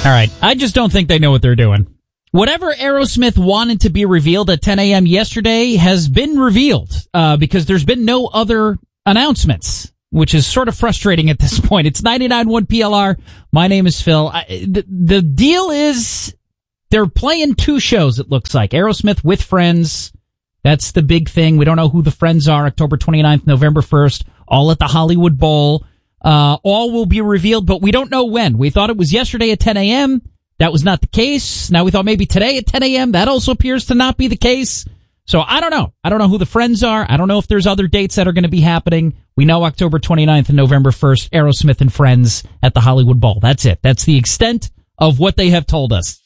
All right. I just don't think they know what they're doing. Whatever Aerosmith wanted to be revealed at 10 a.m. yesterday has been revealed, because there's been no other announcements, which is sort of frustrating at this point. It's 99.1 PLR. My name is Phil. The deal is they're playing two shows, it looks like. Aerosmith with friends. That's the big thing. We don't know who the friends are. October 29th, November 1st, all at the Hollywood Bowl. All will be revealed, but we don't know when. We thought it was yesterday at 10 a.m. That was not the case. Now we thought maybe today at 10 a.m. That also appears to not be the case. So I don't know. I don't know who the friends are. I don't know if there's other dates that are going to be happening. We know October 29th and November 1st, Aerosmith and friends at the Hollywood Bowl. That's it. That's the extent of what they have told us.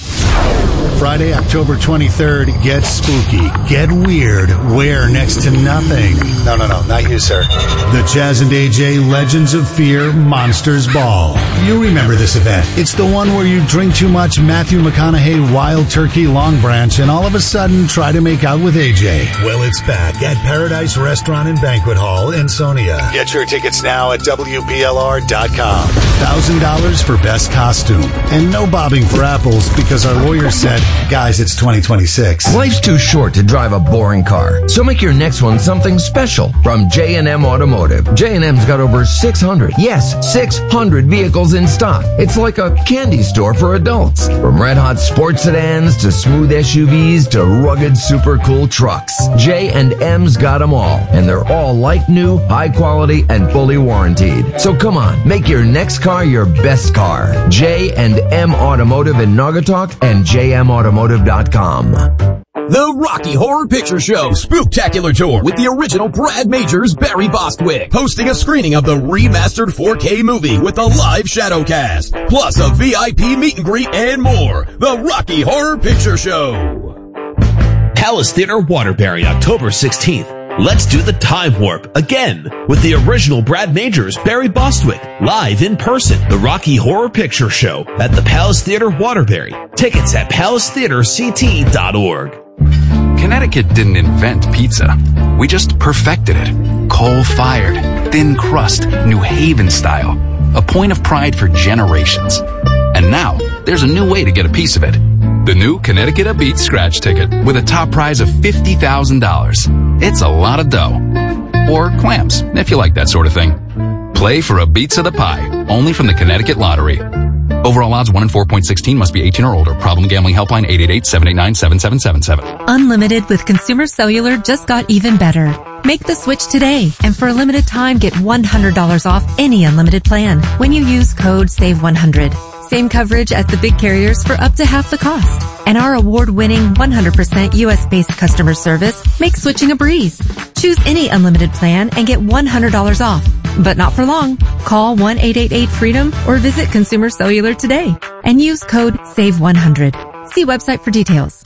Friday, October 23rd, get spooky, get weird, wear next to nothing. No, not you, sir. The Chaz and AJ Legends of Fear Monsters Ball. You remember this event. It's the one where you drink too much Matthew McConaughey Wild Turkey Long Branch and all of a sudden try to make out with AJ. Well, it's back at Paradise Restaurant and Banquet Hall in Sonia. Get your tickets now at WBLR.com. $1,000 for best costume. And no bobbing for apples because our lawyer said, guys, it's 2026. Life's too short to drive a boring car, so make your next one something special from J&M Automotive. J&M's got over 600 vehicles in stock. It's like a candy store for adults. From red-hot sports sedans to smooth SUVs to rugged super cool trucks. J&M's got them all, and they're all like new, high quality, and fully warranted. So come on, make your next car your best car. J&M Automotive in Naugatuck and jmautomotive.com. The Rocky Horror Picture Show Spooktacular Tour with the original Brad Majors, Barry Bostwick, hosting a screening of the remastered 4K movie with a live shadowcast, plus a VIP meet and greet and more. The Rocky Horror Picture Show. Palace Theater, Waterbury, October 16th. Let's do the time warp again with the original Brad Majors, Barry Bostwick, live in person. The Rocky Horror Picture Show at the Palace Theater, Waterbury. Tickets at palacetheaterct.org. Connecticut didn't invent pizza. We just perfected it. Coal-fired, thin crust, New Haven style. A point of pride for generations. And now, there's a new way to get a piece of it. The new Connecticut A Beat scratch ticket with a top prize of $50,000. It's a lot of dough. Or clams, if you like that sort of thing. Play for a Beats of the Pie, only from the Connecticut Lottery. Overall odds 1 in 4.16, must be 18 or older. Problem gambling helpline 888-789-7777. Unlimited with Consumer Cellular just got even better. Make the switch today, and for a limited time, get $100 off any unlimited plan when you use code SAVE100. Same coverage as the big carriers for up to half the cost. And our award-winning 100% U.S.-based customer service makes switching a breeze. Choose any unlimited plan and get $100 off. But not for long. Call 1-888-FREEDOM or visit Consumer Cellular today and use code SAVE100. See website for details.